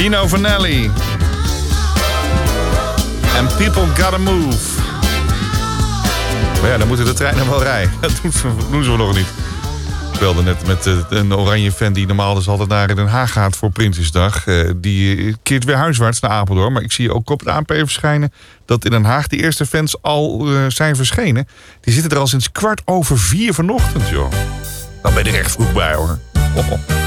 Gino Vanelli. And People Gotta Move. Maar ja, dan moeten de treinen wel rijden. Dat doen ze nog niet. Ik belde net met een oranje fan die normaal dus altijd naar Den Haag gaat voor Prinsjesdag. Die keert weer huiswaarts naar Apeldoorn. Maar ik zie ook op het ANP verschijnen dat in Den Haag de eerste fans al zijn verschenen. Die zitten er al sinds 4:15 vanochtend, joh. Dan ben je er echt vroeg bij, hoor.